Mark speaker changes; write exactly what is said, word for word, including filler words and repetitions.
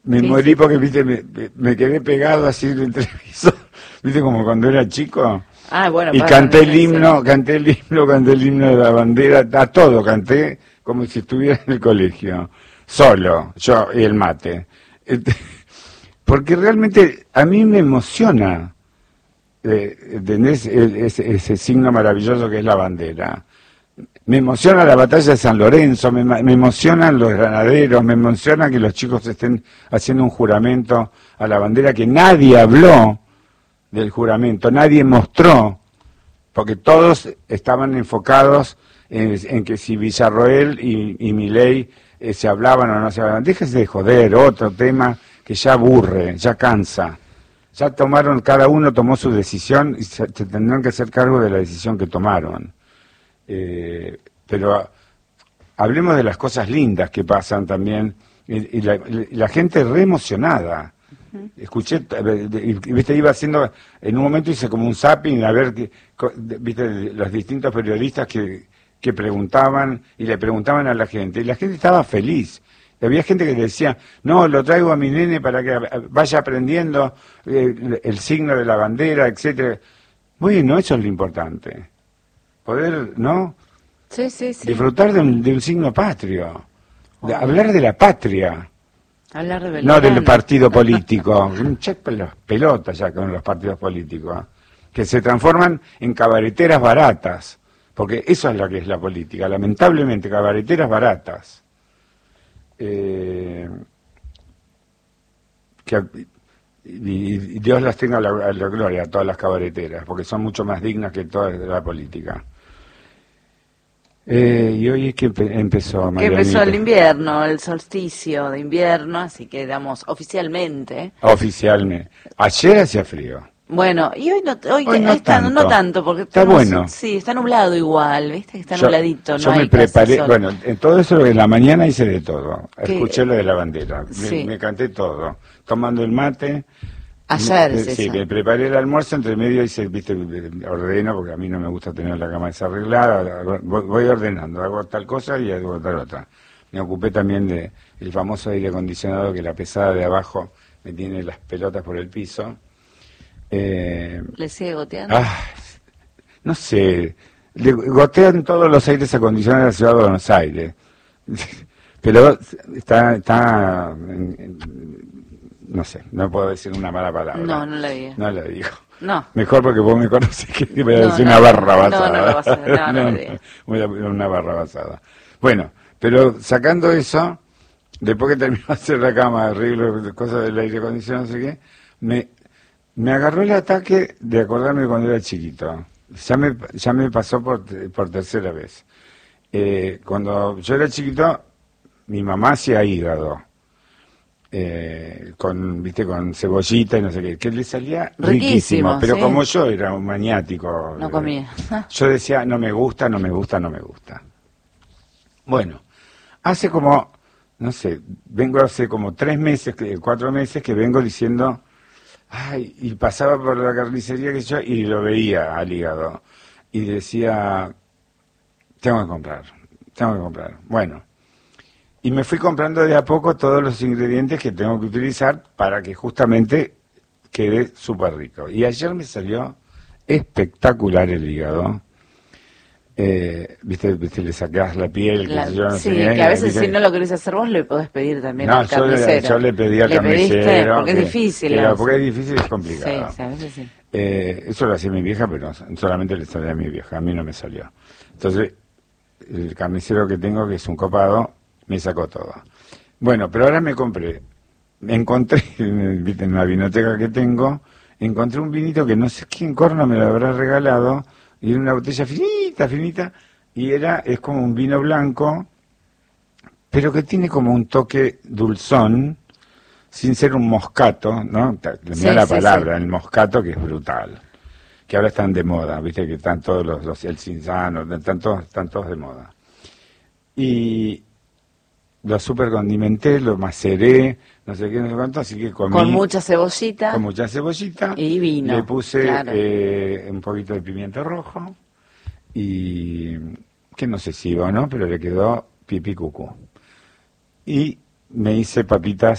Speaker 1: me
Speaker 2: Sí,
Speaker 1: morí
Speaker 2: sí.
Speaker 1: porque, viste, me, me quedé pegado así en el televisor, viste, como cuando era chico.
Speaker 2: Ah, bueno,
Speaker 1: Y
Speaker 2: pasa
Speaker 1: canté
Speaker 2: en
Speaker 1: el
Speaker 2: ese-
Speaker 1: himno, canté el himno, canté el himno de la bandera, a todo canté como si estuviera en el colegio, solo, yo y el mate. Este, porque realmente a mí me emociona, eh, ¿entendés? El- ese, ese signo maravilloso que es la bandera. Me emociona la batalla de San Lorenzo, me, me emocionan los granaderos, me emociona que los chicos estén haciendo un juramento a la bandera, que nadie habló del juramento, nadie mostró, porque todos estaban enfocados en, en que si Villarroel y, y Milei eh, se hablaban o no se hablaban. Déjese de joder, otro tema que ya aburre, ya cansa. Ya tomaron, cada uno tomó su decisión y se, se tendrán que hacer cargo de la decisión que tomaron. Eh, pero hablemos de las cosas lindas que pasan también, y, y la, y la gente re emocionada. Escuché, y, viste, iba haciendo, en un momento hice como un zapping a ver, que, viste, los distintos periodistas que, que preguntaban y le preguntaban a la gente, y la gente estaba feliz. Y había gente que decía, no, lo traigo a mi nene para que vaya aprendiendo eh, el signo de la bandera, etcétera. Bueno, eso es lo importante. Poder, ¿no?
Speaker 2: Sí, sí, sí.
Speaker 1: Disfrutar de un, de un signo patrio. De
Speaker 2: Obvio.
Speaker 1: hablar de la patria.
Speaker 2: Hablar de
Speaker 1: No del
Speaker 2: Belgrano.
Speaker 1: partido político. Un check las pelotas ya con los partidos políticos. ¿eh? Que se transforman en cabareteras baratas. Porque eso es lo que es la política. Lamentablemente, cabareteras baratas. Eh, que, y, y Dios las tenga a la, a la gloria, a todas las cabareteras. Porque son mucho más dignas que toda la política. Eh, y hoy es que empe- empezó,
Speaker 2: Que
Speaker 1: Marianita.
Speaker 2: empezó el invierno, el solsticio de invierno, así que damos oficialmente.
Speaker 1: Oficialmente. Ayer hacía frío.
Speaker 2: Bueno, y hoy no, hoy,
Speaker 1: Hoy no
Speaker 2: está,
Speaker 1: tanto.
Speaker 2: no tanto, porque
Speaker 1: Está
Speaker 2: tenemos-
Speaker 1: bueno.
Speaker 2: sí, está nublado igual, viste que está
Speaker 1: Yo-
Speaker 2: nubladito,
Speaker 1: yo
Speaker 2: no
Speaker 1: me
Speaker 2: hay casi
Speaker 1: preparé,
Speaker 2: sol.
Speaker 1: bueno, en todo eso en la mañana hice de todo.
Speaker 2: ¿Qué?
Speaker 1: Escuché lo de la bandera, me-
Speaker 2: Sí.
Speaker 1: me, canté todo. Tomando el mate.
Speaker 2: Ayer
Speaker 1: me-
Speaker 2: es
Speaker 1: Sí,
Speaker 2: eso.
Speaker 1: me preparé el almuerzo, entre medio hice, viste, ordeno, porque a mí no me gusta tener la cama desarreglada, voy, voy ordenando, hago tal cosa y hago tal otra. Me ocupé también de el famoso aire acondicionado que la pesada de abajo me tiene las pelotas por el piso. Eh,
Speaker 2: ¿Le sigue goteando?
Speaker 1: ah, no sé, le gotean todos los aires acondicionados de la ciudad de Buenos Aires, pero está, está, en- en- no sé, no puedo decir una mala palabra.
Speaker 2: No, no la diga.
Speaker 1: No la digo.
Speaker 2: No.
Speaker 1: Mejor porque vos me conoces que te voy a
Speaker 2: No,
Speaker 1: decir
Speaker 2: no,
Speaker 1: una barra
Speaker 2: no,
Speaker 1: basada.
Speaker 2: no lo vas a hacer, no, no lo digas.
Speaker 1: voy a poner una barra basada. Bueno, pero sacando eso, después que terminó de hacer la cama, arreglo, cosas del aire acondicionado, no sé qué, me, me agarró el ataque de acordarme de cuando era chiquito. Ya me, ya me pasó por, por tercera vez. Eh, cuando yo era chiquito, mi mamá hacía hígado. Eh, con, viste, con cebollita y no sé qué, que le salía riquísimo,
Speaker 2: Riquísimo,
Speaker 1: pero
Speaker 2: sí.
Speaker 1: como yo era un maniático,
Speaker 2: No
Speaker 1: eh,
Speaker 2: comía.
Speaker 1: yo decía, no me gusta, no me gusta, no me gusta. Bueno, hace como, no sé, vengo hace como tres meses, que- cuatro meses que vengo diciendo, ay, y pasaba por la carnicería que yo y lo veía al hígado y decía, tengo que comprar, tengo que comprar. Bueno, y me fui comprando de a poco todos los ingredientes que tengo que utilizar para que justamente quede súper rico. Y ayer me salió espectacular el hígado. Eh, ¿viste, viste, le sacás la piel,
Speaker 2: La-
Speaker 1: que yo no
Speaker 2: sí,
Speaker 1: sé qué,
Speaker 2: que a veces
Speaker 1: ¿viste?
Speaker 2: si no lo querés hacer vos, le podés pedir también
Speaker 1: No,
Speaker 2: al
Speaker 1: yo le,
Speaker 2: carnicero.
Speaker 1: yo le pedí al
Speaker 2: ¿Le pediste?
Speaker 1: carnicero.
Speaker 2: Porque es
Speaker 1: que-
Speaker 2: difícil.
Speaker 1: que-
Speaker 2: ¿no?
Speaker 1: porque es difícil y es
Speaker 2: Sí,
Speaker 1: complicado.
Speaker 2: sí, a veces sí.
Speaker 1: Eh, eso lo hacía mi vieja, pero solamente le salió a mi vieja, a mí no me salió. Entonces, el carnicero que tengo, que es un copado, me sacó todo. Bueno, pero ahora me compré, me encontré, ¿viste? En la vinoteca que tengo, encontré un vinito que no sé quién corno me lo habrá regalado, y era una botella finita, finita, y era, es como un vino blanco, pero que tiene como un toque dulzón, sin ser un moscato, ¿no? Le
Speaker 2: Sí,
Speaker 1: mira la
Speaker 2: sí,
Speaker 1: palabra,
Speaker 2: sí.
Speaker 1: el moscato, que es brutal, que ahora están de moda, viste que están todos los, los el cinzano, están todos, están todos de moda. Y lo super condimenté, lo maceré, no sé qué, no sé cuánto, así que comí
Speaker 2: Con mucha cebollita.
Speaker 1: con mucha cebollita,
Speaker 2: Y vino,
Speaker 1: le puse
Speaker 2: claro.
Speaker 1: eh, un poquito de pimiento rojo, y que no sé si iba o no, pero le quedó pipí cucú. Y me hice papitas